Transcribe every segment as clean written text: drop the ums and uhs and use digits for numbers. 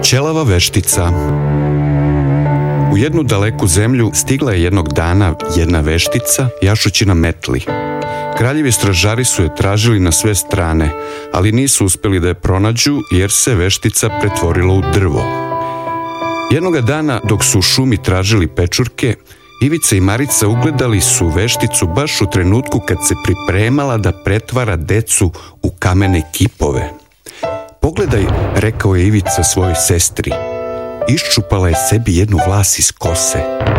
Ćelava veštica. U jednu daleku zemlju stigla je jednog dana jedna veštica jašući na metli. Kraljevi stražari su je tražili na sve strane, ali nisu uspjeli da je pronađu jer se veštica pretvorila u drvo. Jednoga dana dok su u šumi tražili pečurke, Ivica i Marica ugledali su vešticu baš u trenutku kad se pripremala da pretvara decu u kamene kipove. "Pogledaj," rekao je Ivica svojoj sestri. Iščupala je sebi jednu vlas iz kose.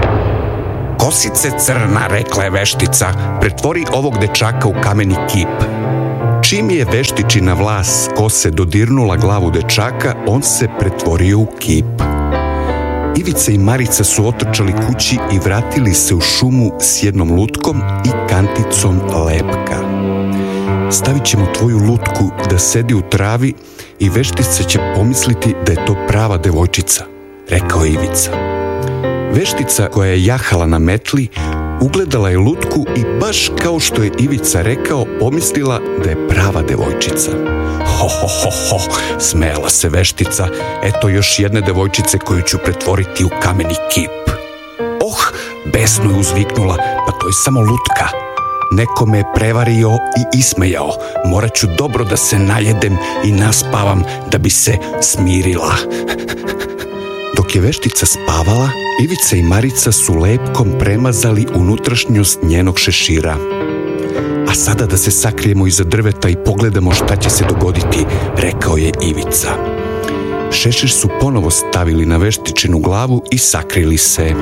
"Kosice crna," rekla je veštica, "pretvori ovog dečaka u kameni kip." Čim je veštičina vlas kose dodirnula glavu dečaka, on se pretvorio u kip. Ivica i Marica su otrčali kući i vratili se u šumu s jednom lutkom i kanticom lepka. "Stavit ćemo tvoju lutku da sedi u travi i veštica će pomisliti da je to prava devojčica," rekao je Ivica. Veštica koja je jahala na metli ugledala je lutku i baš kao što je Ivica rekao, pomislila da je prava devojčica. "Ho, ho, ho, ho," smejala se veštica, "eto još jedne devojčice koju ću pretvoriti u kameni kip." "Oh," besno je uzviknula, "pa to je samo lutka. Neko me je prevario i ismejao. Morat ću dobro da se najedem i naspavam da bi se smirila." Dok je veštica spavala, Ivica i Marica su lepkom premazali unutrašnjost njenog šešira. "A sada da se sakrijemo iza drveta i pogledamo šta će se dogoditi," rekao je Ivica. Šešir su ponovo stavili na veštičinu glavu i sakrili se.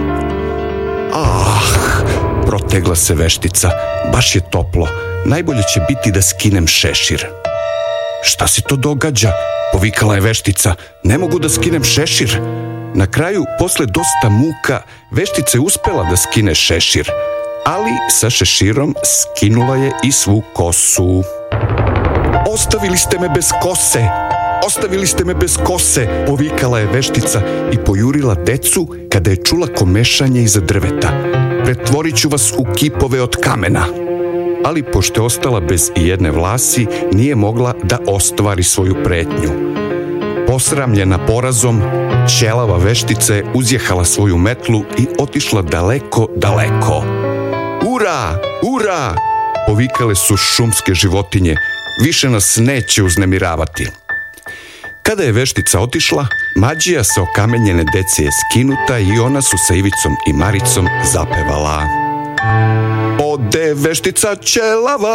"Ah," protegla se veštica, "baš je toplo. Najbolje će biti da skinem šešir." "Šta se to događa?" povikala je veštica. "Ne mogu da skinem šešir." Na kraju, posle dosta muka, veštica je uspela da skine šešir, ali sa šeširom skinula je i svu kosu. "Ostavili ste me bez kose! Ostavili ste me bez kose!" povikala je veštica i pojurila decu kada je čula komešanje iza drveta. "Pretvorit ću vas u kipove od kamena." Ali pošto je ostala bez ijedne vlasi, nije mogla da ostvari svoju pretnju. Posramljena porazom, ćelava veštica je uzjehala svoju metlu i otišla daleko, daleko. "Ura! Ura!" povikale su šumske životinje. "Više nas neće uznemiravati." Kada je veštica otišla, mađija sa okamenjene dece je skinuta i ona su sa Ivicom i Maricom zapevala: "Ode veštica ćelava,